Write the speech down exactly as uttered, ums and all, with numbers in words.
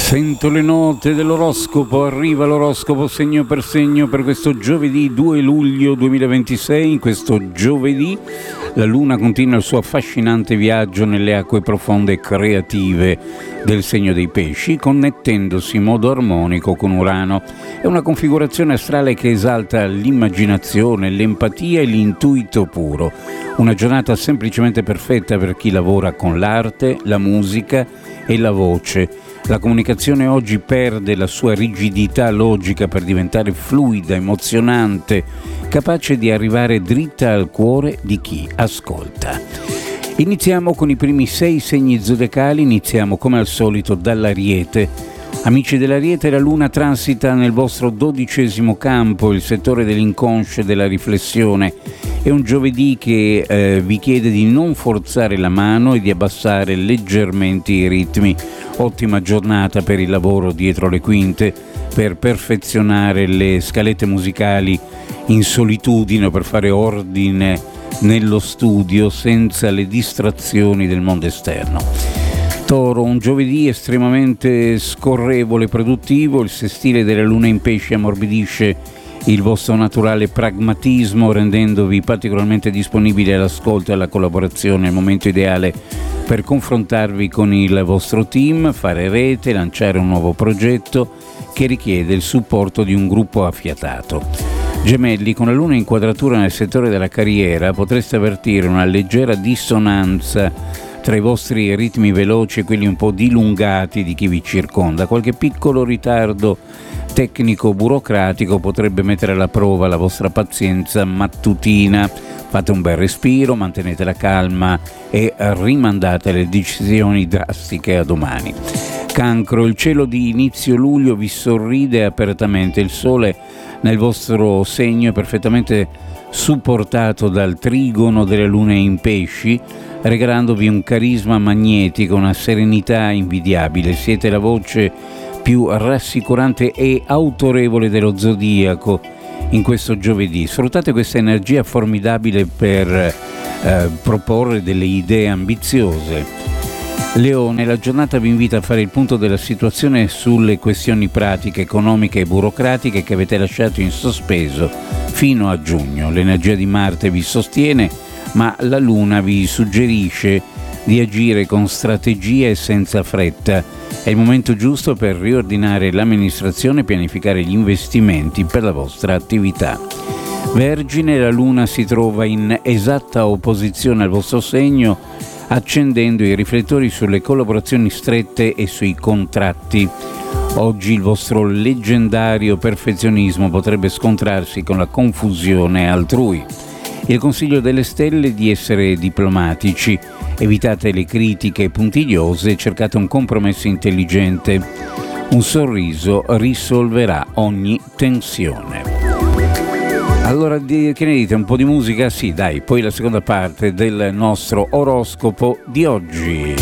Sento le note dell'oroscopo, arriva l'oroscopo segno per segno per questo giovedì due luglio duemilaventisei. In questo giovedì la Luna continua il suo affascinante viaggio nelle acque profonde e creative del segno dei pesci, connettendosi in modo armonico con Urano. È una configurazione astrale che esalta l'immaginazione, l'empatia e l'intuito puro. Una giornata semplicemente perfetta per chi lavora con l'arte, la musica e la voce. La comunicazione oggi perde la sua rigidità logica per diventare fluida, emozionante, capace di arrivare dritta al cuore di chi ascolta. Iniziamo con i primi sei segni zodiacali, iniziamo come al solito dall'Ariete. Amici dell'Ariete, la Luna transita nel vostro dodicesimo campo, il settore dell'inconscio e della riflessione. È un giovedì che eh, vi chiede di non forzare la mano e di abbassare leggermente i ritmi. Ottima giornata per il lavoro dietro le quinte, per perfezionare le scalette musicali in solitudine o per fare ordine nello studio senza le distrazioni del mondo esterno. Toro, un giovedì estremamente scorrevole e produttivo, il sestile della Luna in Pesci ammorbidisce il vostro naturale pragmatismo, rendendovi particolarmente disponibili all'ascolto e alla collaborazione, il momento ideale per confrontarvi con il vostro team, fare rete, lanciare un nuovo progetto che richiede il supporto di un gruppo affiatato. Gemelli, con la Luna in quadratura nel settore della carriera potreste avvertire una leggera dissonanza tra i vostri ritmi veloci e quelli un po' dilungati di chi vi circonda. Qualche piccolo ritardo tecnico-burocratico potrebbe mettere alla prova la vostra pazienza mattutina. Fate un bel respiro, mantenete la calma e rimandate le decisioni drastiche a domani. Cancro, il cielo di inizio luglio vi sorride apertamente. Il sole nel vostro segno è perfettamente supportato dal trigono delle lune in pesci, regalandovi un carisma magnetico, una serenità invidiabile. Siete la voce più rassicurante e autorevole dello zodiaco in questo giovedì. Sfruttate questa energia formidabile per eh, proporre delle idee ambiziose. Leone, la giornata vi invita a fare il punto della situazione sulle questioni pratiche, economiche e burocratiche che avete lasciato in sospeso fino a giugno. L'energia di Marte vi sostiene, ma la Luna vi suggerisce di agire con strategia e senza fretta. È il momento giusto per riordinare l'amministrazione e pianificare gli investimenti per la vostra attività. Vergine, la Luna si trova in esatta opposizione al vostro segno, accendendo i riflettori sulle collaborazioni strette e sui contratti. Oggi il vostro leggendario perfezionismo potrebbe scontrarsi con la confusione altrui. Il consiglio delle stelle è di essere diplomatici, evitate le critiche puntigliose e cercate un compromesso intelligente. Un sorriso risolverà ogni tensione. Allora, che ne dite? Un po' di musica? Sì, dai, poi la seconda parte del nostro oroscopo di oggi.